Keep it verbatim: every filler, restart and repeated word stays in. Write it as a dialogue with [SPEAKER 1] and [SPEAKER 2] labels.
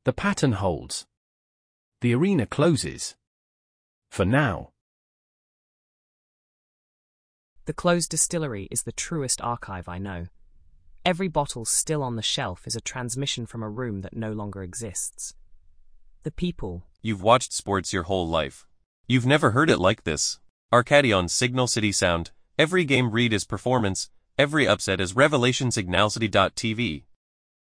[SPEAKER 1] The pattern holds. The arena closes. For now.
[SPEAKER 2] The closed distillery is the truest archive I know. Every bottle still on the shelf is a transmission from a room that no longer exists. The people.
[SPEAKER 3] You've watched sports your whole life. You've never heard it like this. Arcadion Signal City Sound. Every game read is performance, every upset is revelation. Signal City dot T V.